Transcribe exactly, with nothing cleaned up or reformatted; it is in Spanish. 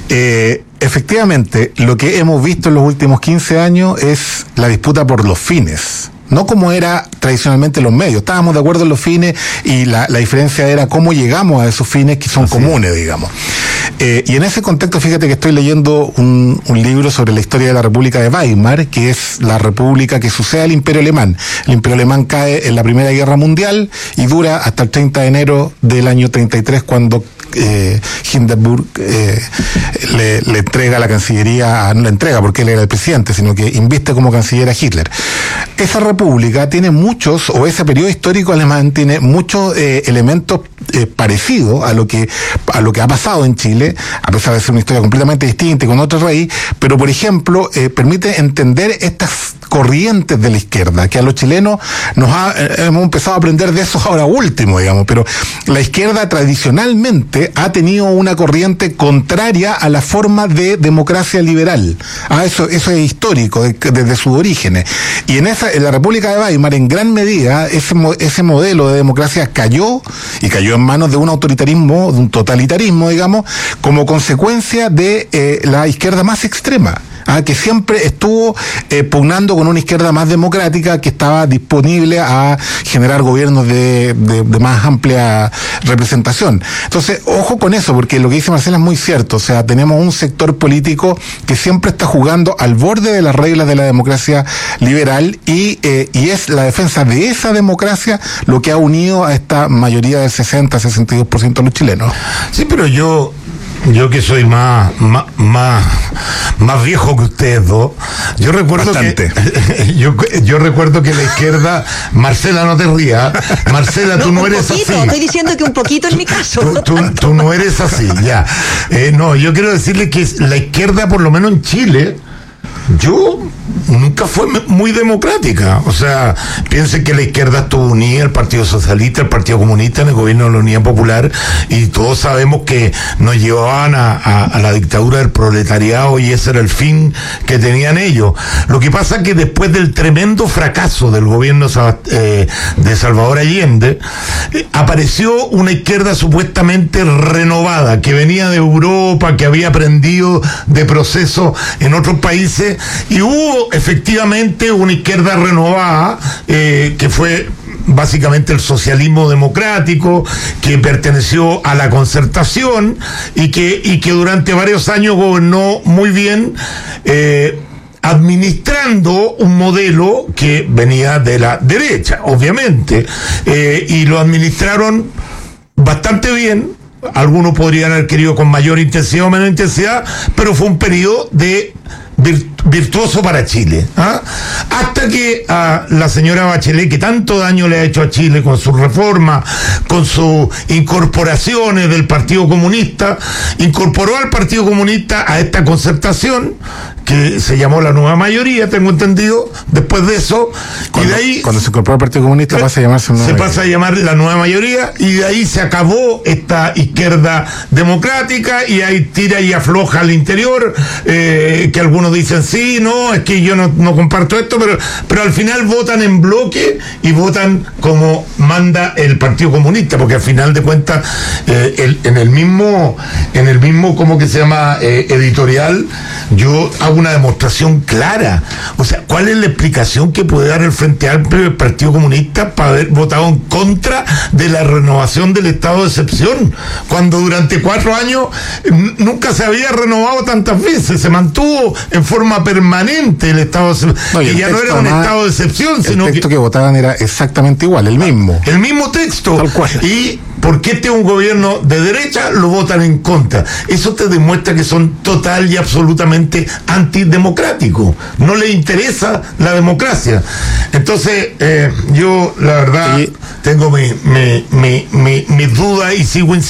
Eh, efectivamente, lo que hemos visto en los últimos quince años es la disputa por los fines. No como era tradicionalmente los medios. Estábamos de acuerdo en los fines y la, la diferencia era cómo llegamos a esos fines que son Así comunes, es. digamos. Eh, y en ese contexto, fíjate que estoy leyendo un, un libro sobre la historia de la República de Weimar, que es la república que sucede al Imperio Alemán. El Imperio Alemán cae en la Primera Guerra Mundial y dura hasta el treinta de enero del año treinta y tres, cuando Eh, Hindenburg eh, le, le entrega la Cancillería, no le entrega porque él era el presidente, sino que inviste como canciller a Hitler. Esa república tiene muchos, o ese periodo histórico alemán tiene muchos eh, elementos eh, parecidos a lo que a lo que ha pasado en Chile, a pesar de ser una historia completamente distinta y con otra raíz, pero por ejemplo eh, permite entender estas corrientes de la izquierda, que a los chilenos nos ha, eh, hemos empezado a aprender de eso ahora último, digamos, pero la izquierda tradicionalmente ha tenido una corriente contraria a la forma de democracia liberal. Ah, eso, eso es histórico, desde de, de sus orígenes. Y en esa, en la República de Weimar, en gran medida, ese, ese modelo de democracia cayó, y cayó en manos de un autoritarismo, de un totalitarismo, digamos, como consecuencia de eh, la izquierda más extrema. Ah, que siempre estuvo eh, pugnando con una izquierda más democrática que estaba disponible a generar gobiernos de, de, de más amplia representación. Entonces, ojo con eso, porque lo que dice Marcela es muy cierto. O sea, tenemos un sector político que siempre está jugando al borde de las reglas de la democracia liberal y, eh, y es la defensa de esa democracia lo que ha unido a esta mayoría del sesenta, sesenta y dos por ciento de los chilenos. Sí, pero yo... Yo que soy más, más, más, más viejo que ustedes dos, yo recuerdo Bastante. que yo, yo recuerdo que la izquierda, Marcela, no te rías, Marcela, no, tú no eres poquito, así. Estoy diciendo que un poquito en mi caso. Tú, tú, tú no eres así, ya. Eh, no, yo quiero decirle que la izquierda, por lo menos en Chile, yo nunca fue muy democrática. O sea, piensen que la izquierda estuvo unida, el Partido Socialista, el Partido Comunista, en el gobierno de la Unidad Popular, y todos sabemos que nos llevaban a, a, a la dictadura del proletariado y ese era el fin que tenían ellos. Lo que pasa es que después del tremendo fracaso del gobierno eh, de Salvador Allende, eh, apareció una izquierda supuestamente renovada, que venía de Europa, que había aprendido de procesos en otros países, y hubo efectivamente una izquierda renovada eh, que fue básicamente el socialismo democrático, que perteneció a la Concertación y que, y que durante varios años gobernó muy bien, eh, administrando un modelo que venía de la derecha, obviamente, eh, y lo administraron bastante bien. Algunos podrían haber querido con mayor intensidad o menor intensidad, pero fue un periodo de virtuoso para Chile, ¿ah? Hasta que a la señora Bachelet, que tanto daño le ha hecho a Chile con sus reformas, con sus incorporaciones del Partido Comunista, incorporó al Partido Comunista a esta Concertación que se llamó la Nueva Mayoría, tengo entendido, después de eso, cuando, y de ahí cuando se incorporó al Partido Comunista eh, pasa a llamarse una se pasa a llamar la Nueva Mayoría, y de ahí se acabó esta izquierda democrática, y ahí tira y afloja al interior, eh, que algunos dicen sí, no, es que yo no, no comparto esto, pero, pero al final votan en bloque y votan como manda el Partido Comunista, porque al final de cuentas eh, el, en el mismo, en el mismo, ¿cómo que se llama? Eh, editorial, yo hago una demostración clara. O sea, ¿cuál es la explicación que puede dar el Frente Amplio del Partido Comunista para haber votado en contra de la renovación del estado de excepción? Cuando durante cuatro años n- nunca se había renovado tantas veces, se mantuvo en forma permanente el estado de excepción. No, y ya no era un más, estado de excepción, sino el texto que, que votaban era exactamente igual, el mismo. El mismo texto. Tal cual. Y porque este es un gobierno de derecha, lo votan en contra. Eso te demuestra que son total y absolutamente antidemocráticos. No les interesa la democracia. Entonces, eh, yo, la verdad, sí. tengo mi, mi, mi, mi, mis dudas y sigo insistiendo.